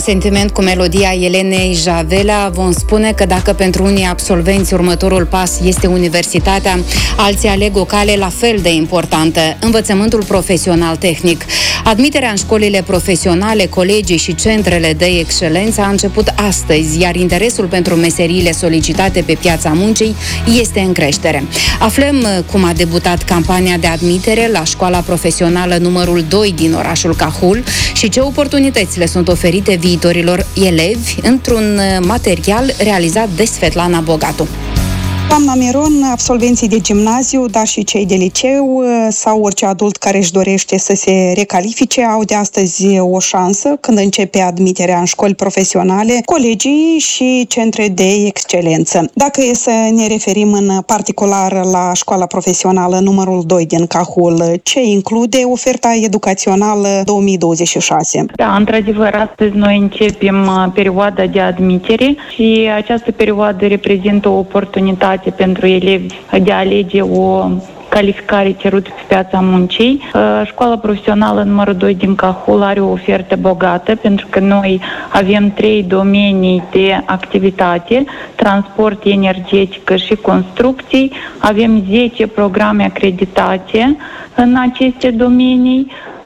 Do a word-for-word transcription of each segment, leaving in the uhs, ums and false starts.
Sentiment cu melodia Elenei Javela. Vom spune că dacă pentru unii absolvenți următorul pas este universitatea, alții aleg o cale la fel de importantă, învățământul profesional tehnic. Admiterea în școlile profesionale, colegii și centrele de excelență a început astăzi, iar interesul pentru meseriile solicitate pe piața muncii este în creștere. Aflăm cum a debutat campania de admitere la școala profesională numărul doi din orașul Cahul și ce oportunități le sunt oferite viitorilor elevi într-un material realizat de Svetlana Bogatu. Doamna Miron, absolvenții de gimnaziu, dar și cei de liceu sau orice adult care își dorește să se recalifice au de astăzi o șansă când începe admiterea în școli profesionale, colegii și centre de excelență. Dacă e să ne referim în particular la școala profesională numărul doi din Cahul, ce include oferta educațională două mii douăzeci și șase? Da, într-adevăr, astăzi noi începem perioada de admitere și această perioadă reprezintă o oportunitate pentru elevi de a alege o calificare cerută pe piața muncii. Școala profesională numărul doi din Cahul are o ofertă bogată pentru că noi avem trei domenii de activitate: transport, energetică și construcții. Avem zece programe acreditate în aceste domenii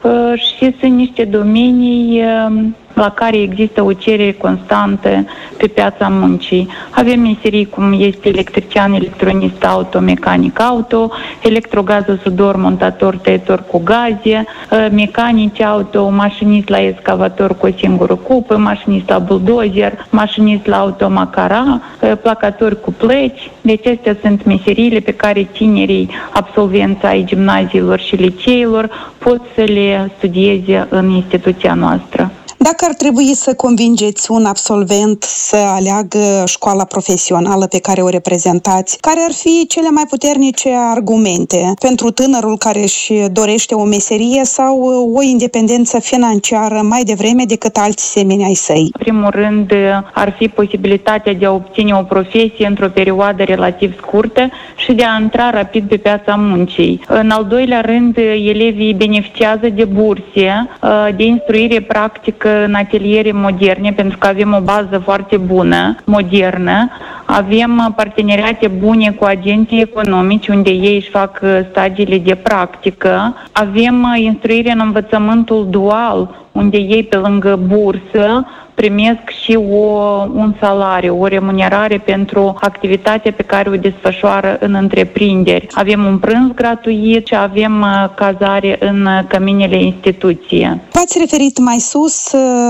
și sunt niște domenii la care există o cerere constantă pe piața muncii. Avem meserii cum este electrician, electronist auto, mecanic auto, electrogazosudor, montator, tăietor cu gaze, mecanici auto, mașinist la excavator cu o singură cupă, mașinist la buldozer, mașinist la automacara, placatori cu plăci. Deci acestea sunt meseriile pe care tinerii absolvenți ai gimnaziilor și liceilor pot să le studieze în instituția noastră. Dacă ar trebui să convingeți un absolvent să aleagă școala profesională pe care o reprezentați, care ar fi cele mai puternice argumente pentru tânărul care își dorește o meserie sau o independență financiară mai devreme decât alți semeni ai săi? În primul rând, ar fi posibilitatea de a obține o profesie într-o perioadă relativ scurtă și de a intra rapid pe piața muncii. În al doilea rând, elevii beneficiază de burse, de instruire practică în ateliere moderne, pentru că avem o bază foarte bună, modernă. Avem parteneriate bune cu agenții economici, unde ei își fac stagiile de practică. Avem instruire în învățământul dual, unde ei, pe lângă bursă, primesc și o, un salariu, o remunerare pentru activitatea pe care o desfășoară în întreprinderi. Avem un prânz gratuit și avem cazare în căminele instituției. V-ați referit mai sus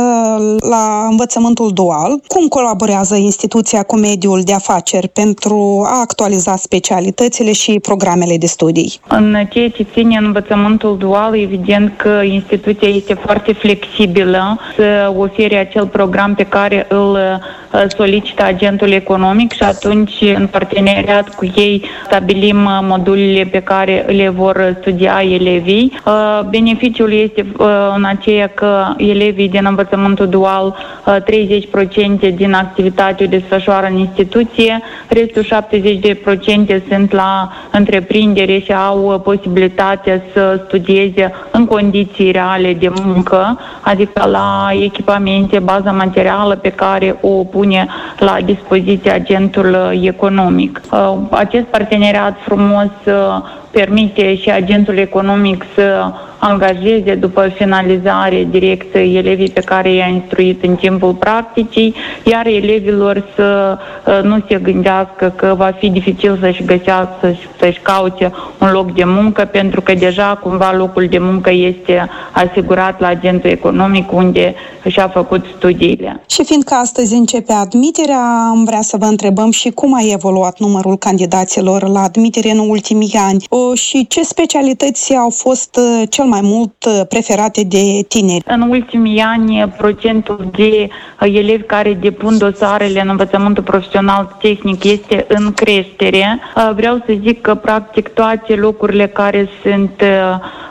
la învățământul dual. Cum colaborează instituția cu mediul de afaceri pentru a actualiza specialitățile și programele de studii? În ceea ce ține învățământul dual, evident că instituția este foarte flexibilă să ofere acel program pe care îl solicită agentul economic și atunci, în parteneriat cu ei, stabilim modulele pe care le vor studia elevii. Beneficiul este în aceea că elevii din învățământul dual, treizeci la sută din activitate o desfășoară în instituție, restul șaptezeci la sută sunt la întreprindere și au posibilitatea să studieze în condiții reale de muncă, adică la echipamente, baza materială pe care o pune la dispoziție agentul economic. Acest parteneriat frumos permite și agentul economic să angajeze după finalizare direct elevii pe care i-a instruit în timpul practicii, iar elevilor să nu se gândească că va fi dificil să-și găsească, să-și caute un loc de muncă, pentru că deja cumva locul de muncă este asigurat la agentul economic unde și-a făcut studiile. Și fiindcă astăzi începe admiterea, am vrea să vă întrebăm și cum a evoluat numărul candidaților la admitere în ultimii ani și ce specialități au fost cel mai mult preferate de tineri. În ultimii ani, procentul de elevi care depun dosarele în învățământul profesional tehnic este în creștere. Vreau să zic că practic toate locurile care sunt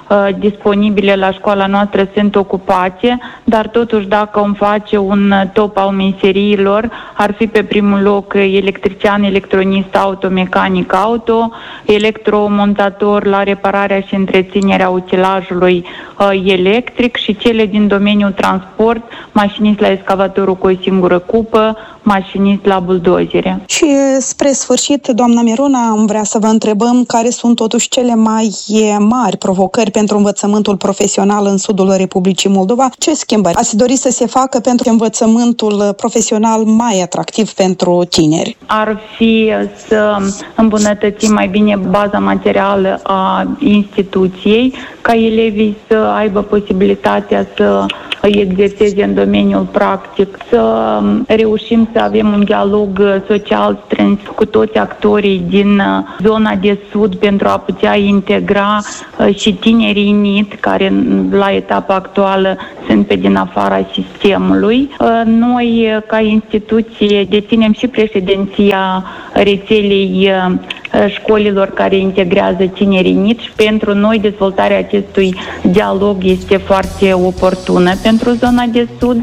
disponibile la școala noastră sunt ocupate, dar totuși dacă îmi face un top al meseriilor, ar fi pe primul loc electrician, electronist auto, mecanic auto, electromontator la repararea și întreținerea utilajului electric și cele din domeniul transport, mașinist la excavatorul cu o singură cupă, mașinist la buldozere. Și spre sfârșit, doamna Miruna, am vrea să vă întrebăm care sunt totuși cele mai mari provocări pentru învățământul profesional în sudul Republicii Moldova. Ce schimbări ați dori să se facă pentru învățământul profesional mai atractiv pentru tineri? Ar fi să îmbunătățim mai bine baza materială a instituției, ca elevii să aibă posibilitatea să îi exerseze în domeniul practic, să reușim să avem un dialog social strâns cu toți actorii din zona de sud pentru a putea integra și tinerii N I T, care la etapa actuală sunt pe din afara sistemului. Noi, ca instituție, deținem și președinția rețelei școlilor care integrează tinerii N I T și pentru noi dezvoltarea acestui dialog este foarte oportună pentru zona de sud.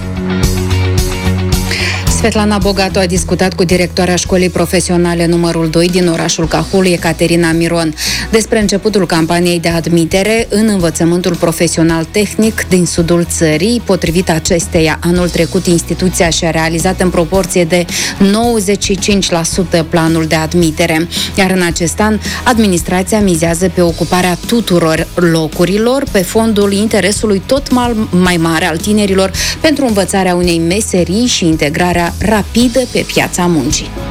Svetlana Bogatu a discutat cu directoarea școlii profesionale numărul doi din orașul Cahul, Ecaterina Miron, despre începutul campaniei de admitere în învățământul profesional tehnic din sudul țării. Potrivit acesteia, anul trecut instituția și-a realizat în proporție de nouăzeci și cinci la sută planul de admitere, iar în acest an administrația mizează pe ocuparea tuturor locurilor pe fondul interesului tot mai mare al tinerilor pentru învățarea unei meserii și integrarea rapidă pe piața muncii.